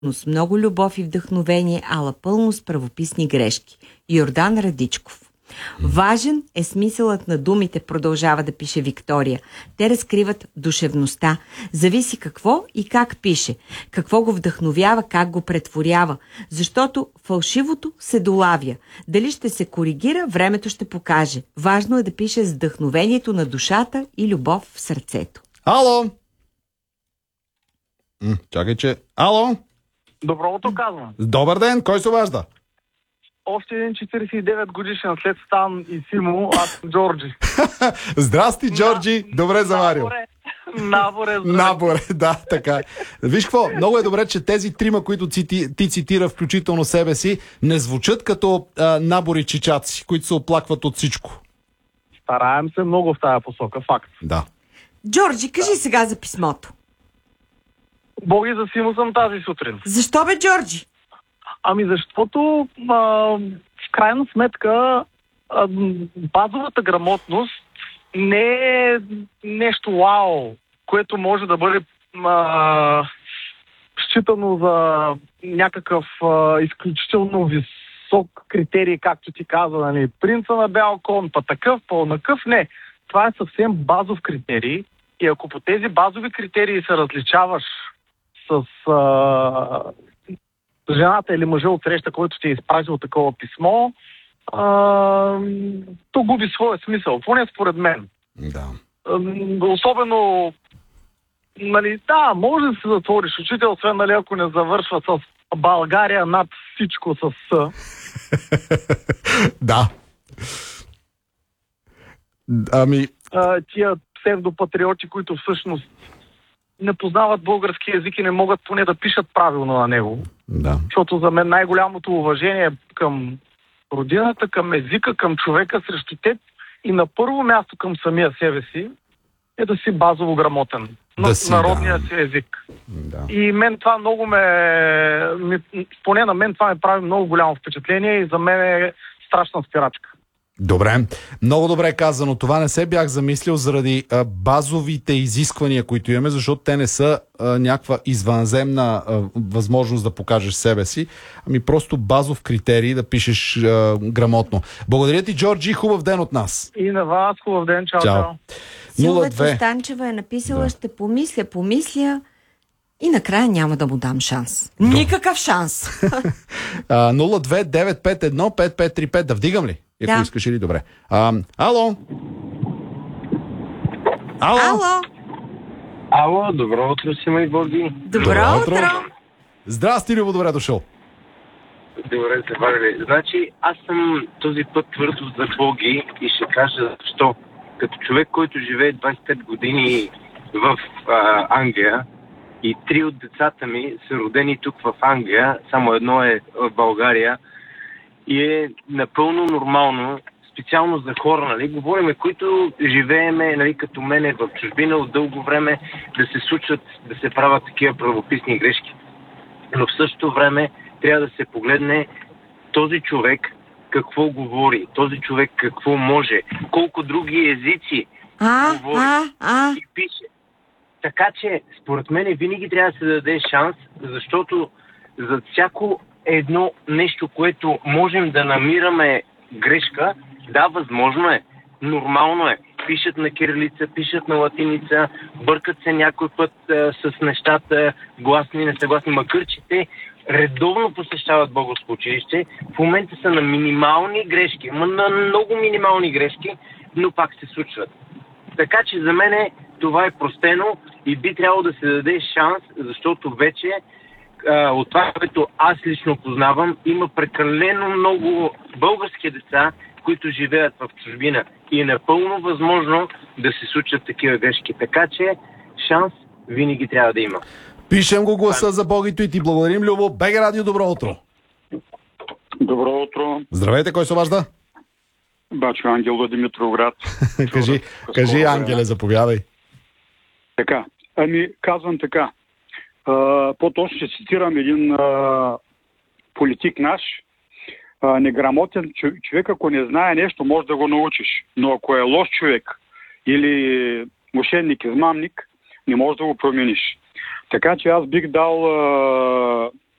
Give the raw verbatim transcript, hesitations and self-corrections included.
с много любов и вдъхновение, ала пълно с правописни грешки. Йордан Радичков. Важен е смисълът на думите, продължава да пише Виктория. Те разкриват душевността. Зависи какво и как пише, какво го вдъхновява, как го претворява, защото фалшивото се долавя. Дали ще се коригира, времето ще покаже. Важно е да пише с вдъхновението на душата и любов в сърцето. Ало! М, чакай, че... Ало! Добро утро, казвам. Добър ден, кой се обажда? Още един четиридесет и девет годишен след Стан и Симо, аз съм Джорджи. Здрасти, Джорджи! На... Добре заварил. Наборе, наборе, Наборе, да, така. Виж какво, много е добре, че тези трима, които ти, ти цитира, включително себе си, не звучат като а, набори чичаци, които се оплакват от всичко. Стараем се много в тая посока, факт. Да. Джорджи, кажи да. сега за писмото. Боги за Симо съм тази сутрин. Защо бе, Джорджи? Ами защото а, в крайна сметка а, базовата грамотност не е нещо вау, което може да бъде а, считано за някакъв а, изключително висок критерий, както ти каза, нали, принца на бял кон, па такъв, па онакъв. Не, това е съвсем базов критерий и ако по тези базови критерии се различаваш с а, жената или мъжа от среща, който ти е изпратил такова писмо, а, то губи своя смисъл. Поне според мен. Да. А, особено, нали, да, може да се затвориш очите, освен, нали, ако не завършва с България над всичко с С. Да. Ами... А, тия псевдопатриоти, които всъщност не познават български език и не могат поне да пишат правилно на него. Да. Защото за мен най-голямото уважение към родината, към езика, към човека срещу теб и на първо място към самия себе си е да си базово грамотен. Да на си, народния да. си език. Да. И мен това много ме, ми... Поне на мен това ме прави много голямо впечатление и за мен е страшна спирачка. Добре, много добре казано. Това не се бях замислил заради а, базовите изисквания, които имаме, защото те не са а, някаква извънземна а, възможност да покажеш себе си, ами просто базов критерий да пишеш а, грамотно. Благодаря ти, Джорджи, хубав ден от нас. И на вас хубав ден, чао, чао. Силвета Станчева е написала, да. Ще помисля, помисля и накрая няма да му дам шанс. До... Никакъв шанс. нула две девет пет едно пет пет три пет, да вдигам ли? Ако да. Искаш или добре. А, ало? Ало? Ало? Ало, добро утро, Сима и Боги. Добро, добро утро. утро. Здрасти, Любо, добре дошъл. Добре, се варили. Значи, аз съм този път твърдо за Боги и ще кажа защо. Като човек, който живее двайсет и пет години в а, Англия и три от децата ми са родени тук в Англия, само едно е в България, и е напълно нормално, специално за хора, нали, говориме, които живееме, нали, като мене в чужбина от дълго време, да се случват, да се правят такива правописни грешки. Но в същото време трябва да се погледне този човек какво говори, този човек какво може, колко други езици а, говори а, а. и пише. Така че, според мен, винаги трябва да се даде шанс, защото за всяко едно нещо, което можем да намираме грешка, да, възможно е, нормално е. Пишат на кирилица, пишат на латиница, бъркат се някой път а, с нещата, гласни, несъгласни, макар че те редовно посещават българско училище, в момента са на минимални грешки, ма на много минимални грешки, но пак се случват. Така че за мен това е простено и би трябвало да се даде шанс, защото вече от това, което аз лично познавам, има прекалено много български деца, които живеят в чужбина. И е напълно възможно да се случат такива грешки. Така че шанс винаги трябва да има. Пишем го гласа за Богито и ти благодарим, Любо. БГ Радио, добро утро! Добро утро! Здравейте, кой се обажда? Бачо Ангел от Димитровград. кажи, кажи, Ангеле, заповядай. Така, ами казвам така. Uh, по-точно ще цитирам един uh, политик наш. Uh, неграмотен човек, ако не знае нещо, може да го научиш. Но ако е лош човек или мошенник, измамник, не можеш да го промениш. Така че аз бих дал uh,